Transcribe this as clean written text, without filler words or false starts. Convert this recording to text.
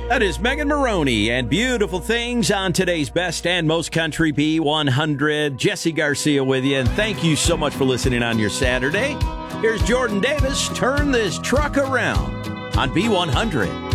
That is Megan Maroney and Beautiful Things on today's Best and Most Country B100. Jesse Garcia with you, and thank you so much for listening on your Saturday. Here's Jordan Davis, Turn This Truck Around on B100.